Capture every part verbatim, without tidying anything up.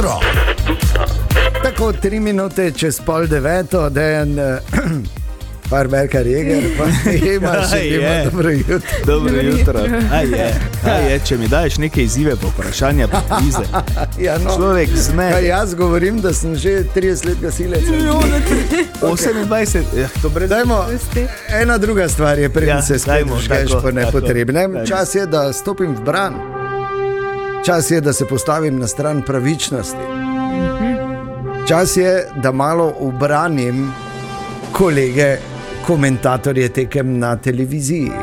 jutro. Tako tri minute čez pol deveto, Dejan Farberka Reger, pa ima še ima dobro jutro. Dobro jutro. Aj je, aj je, če mi daješ neke izzive po vprašanja, pa krize. Ja, no. Človek zme. Kaj jaz govorim, da sem že trideset let gasilec. osemindvajset, ja, to brez... Dajmo, ena druga stvar je, preden Ja, se spet dajmo, žgeš tako, po nepotrebnem. tako. Čas je, da stopim v bran. Čas je, da se postavim na stran pravičnosti. Čas je, da malo ubranim kolege, komentatorje tekem na televiziji.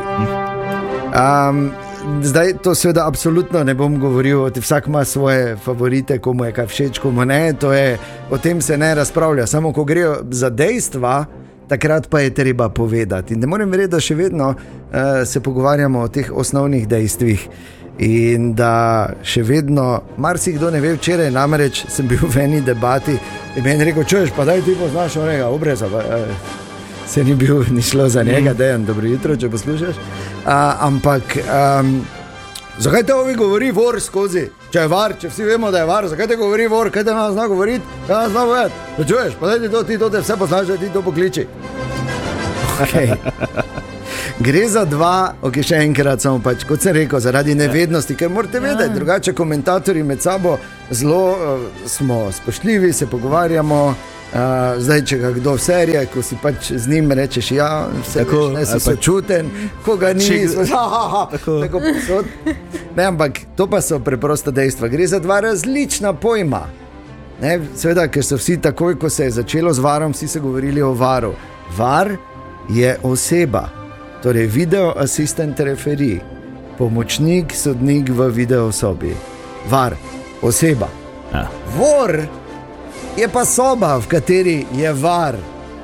Um, zdaj, to seveda absolutno ne bom govoril, vsak ima svoje favorite, komu je kaj všeč, komu ne, to je, o tem se ne razpravlja, samo ko grejo za dejstva, takrat pa je treba povedati. In ne morem verjeti, da še vedno uh, se pogovarjamo o teh osnovnih dejstvih. In da še vedno, marsikdo ne ve, včeraj namreč sem bil v eni debati in meni rekel, čuješ, pa daj ti poznaš onega obreza. Se ni bil, ni šlo za njega, Dejan, dobro jutro, če poslušaš. A, ampak, um, zakaj te ovi govori vor skozi? Če je var, če vsi vemo, da je var, zakaj te govori vor, kaj te nas zna govoriti, kaj nas zna povedati? Pa čuješ, pa daj ti to, ti to te vse poznaš, da ti to pokliči. Okay. Gre za dva, ok, še enkrat samo pač, kot sem rekel, zaradi nevednosti, ker morate vedeti, drugače komentatorji med sabo zelo uh, smo spoštljivi, se pogovarjamo, uh, zdaj če ga kdo v serije, ko si pač z njim rečeš, ja, vse Tako, veš, ne si ali pa- sočuten, ko ga ni, Če- so, ha, ha, ha, Tako. tako posod. Ne, ampak to pa so preprosta dejstva, gre za dva različna pojma. Ne, seveda, ker so vsi takoj, ko se je začelo z varom, vsi so govorili o varu. Var je oseba. Torej, video assistant referee, pomočnik sodnik v videosobi, var, oseba. Ja. Vor je pa soba, v kateri je var.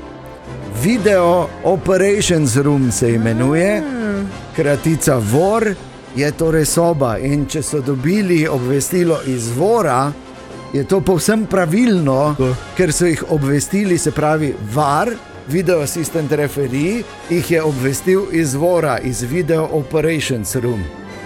Video operations room se imenuje, kratica vor je torej soba. In če so dobili obvestilo iz vora, je to povsem pravilno, Tako. ker so jih obvestili, se pravi var. Video assistant referee jih je obvestil iz vora, iz video operations room.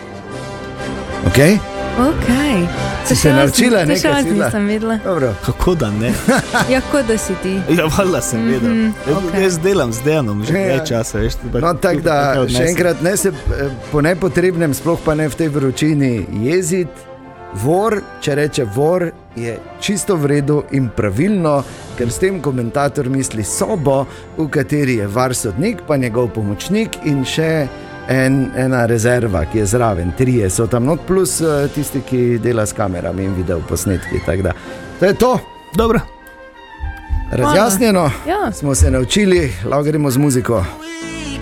Ok? Ok. Si se naučila nekaj? nekaj, To še jaz Sila? nisem vedela. Dobro. Kako da ne? Ja, kot da si ti. Ja, valjda sem vedel. Mhm, Jaz- okej. Jaz delam z Dejanom že Ja. nekaj časa, veš. pa- No, tako da nekaj odnesem. še enkrat ne se eh, po nepotrebnem, sploh pa ne v tej vročini jeziti. Vor, če reče vor, je čisto v redu in pravilno, ker s tem komentator misli sobo, v kateri je var sodnik, pa njegov pomočnik in še en, ena rezerva, ki je zraven, trije so tam not, plus uh, tisti, ki dela s kamerami in video posnetki. Tako da, to je to. Dobro. Razjasnjeno, Ja. smo se naučili, lahko gremo z muziko.